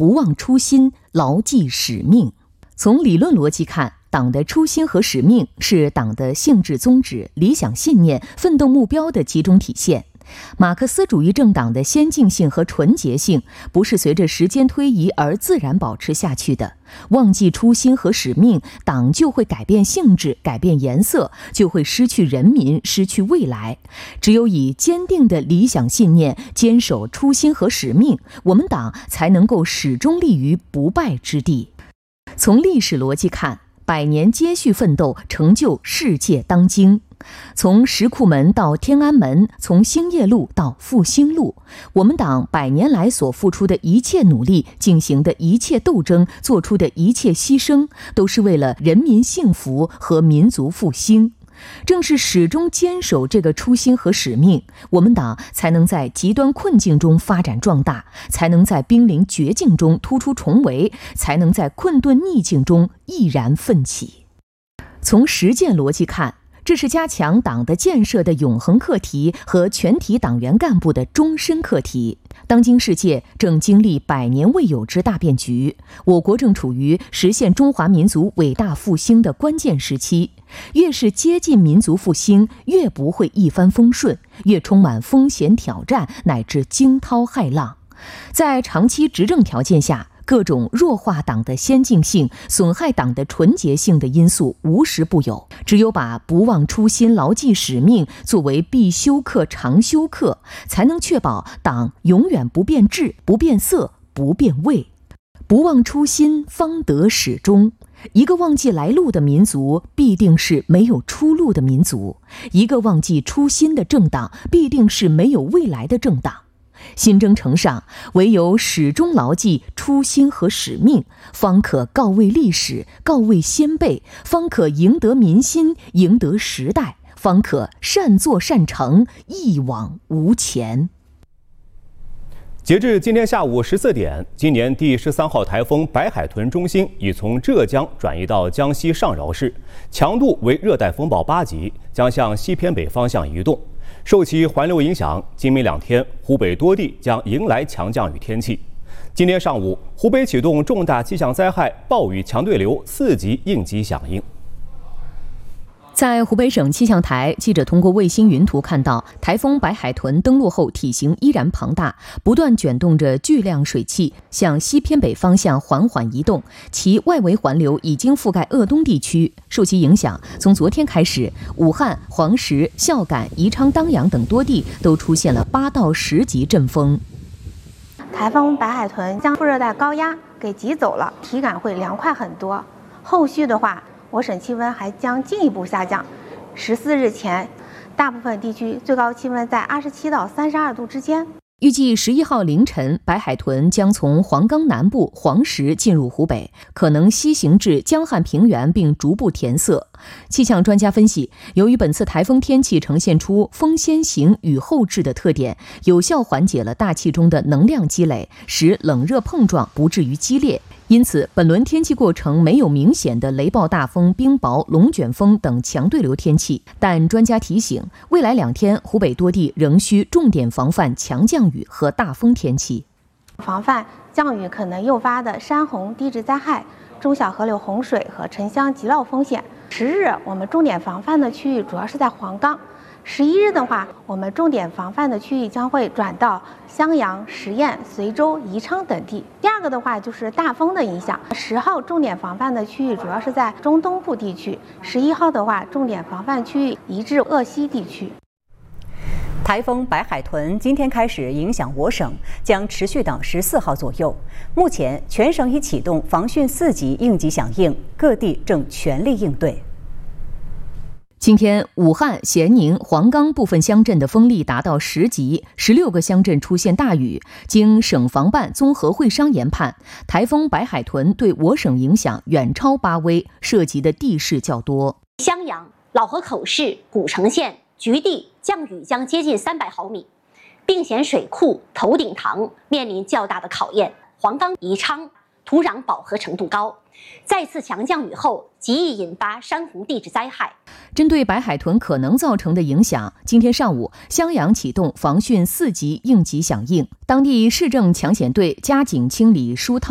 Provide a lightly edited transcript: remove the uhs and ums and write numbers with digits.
不忘初心，牢记使命。从理论逻辑看，党的初心和使命是党的性质宗旨、理想信念、奋斗目标的集中体现。马克思主义政党的先进性和纯洁性不是随着时间推移而自然保持下去的。忘记初心和使命，党就会改变性质，改变颜色，就会失去人民，失去未来。只有以坚定的理想信念坚守初心和使命，我们党才能够始终立于不败之地。从历史逻辑看，100年接续奋斗，成就世界当今。从石库门到天安门，从兴业路到复兴路，我们党100年来所付出的一切努力，进行的一切斗争，做出的一切牺牲，都是为了人民幸福和民族复兴。正是始终坚守这个初心和使命，我们党才能在极端困境中发展壮大，才能在濒临绝境中突出重围，才能在困顿逆境中毅然奋起。从实践逻辑看，这是加强党的建设的永恒课题和全体党员干部的终身课题。当今世界正经历100年未有之大变局，我国正处于实现中华民族伟大复兴的关键时期。越是接近民族复兴，越不会一帆风顺，越充满风险挑战乃至惊涛骇浪。在长期执政条件下，各种弱化党的先进性、损害党的纯洁性的因素无时不有。只有把不忘初心、牢记使命作为必修课、常修课，才能确保党永远不变质、不变色、不变味。不忘初心，方得始终。一个忘记来路的民族，必定是没有出路的民族；一个忘记初心的政党，必定是没有未来的政党。新征程上，唯有始终牢记初心和使命，方可告慰历史，告慰先辈，方可赢得民心，赢得时代，方可善作善成，一往无前。 截至今天下午14点，今年第13号台风白海豚中心已从浙江转移到江西上饶市，强度为热带风暴8级，将向西偏北方向移动。受其环流影响，今明2天，湖北多地将迎来强降雨天气。今天上午，湖北启动重大气象灾害暴雨强对流4级应急响应。 在湖北省气象台，记者通过卫星云图看到，台风白海豚登陆后体型依然庞大，不断卷动着巨量水汽，向西偏北方向缓缓移动，其外围环流已经覆盖鄂东地区。受其影响，从昨天开始，武汉、黄石、孝感、宜昌、当阳等多地都出现了8到10级阵风。 台风白海豚将副热带高压给挤走了，体感会凉快很多。后续的话，我省气温还将进一步下降。14日前，大部分地区最高气温在27到32度之间。 预计11号凌晨，白海豚将从黄冈南部黄石进入湖北，可能西行至江汉平原并逐步填塞。气象专家分析，由于本次台风天气呈现出风先行雨后至的特点，有效缓解了大气中的能量积累，使冷热碰撞不至于激烈。因此，本轮天气过程没有明显的雷暴大风、冰雹、龙卷风等强对流天气，但专家提醒，未来2天湖北多地仍需重点防范强降雨和大风天气， 防范降雨可能诱发的山洪地质灾害、中小河流洪水和城乡急涝风险。10日，我们重点防范的区域主要是在黄冈。11日的话，我们重点防范的区域将会转到襄阳、十堰、随州、宜昌等地。第二个的话就是大风的影响。10号重点防范的区域主要是在中东部地区，11号的话重点防范区域移至鄂西地区。 台风白海豚今天开始影响我省，将持续到14号左右。目前，全省已启动防汛4级应急响应，各地正全力应对。 今天，武汉、咸宁、黄冈部分乡镇的风力达到10级，16个乡镇出现大雨。经省防办综合会商研判，台风白海豚对我省影响远超8威，涉及的地势较多。 襄阳、老河口市、古城县局地降雨将接近300毫米，并咸水库、头顶塘面临较大的考验。黄冈、宜昌土壤饱和程度高，再次强降雨后极易引发山洪地质灾害。 针对白海豚可能造成的影响，今天上午，襄阳启动防汛4级应急响应，当地市政抢险队加紧清理疏溏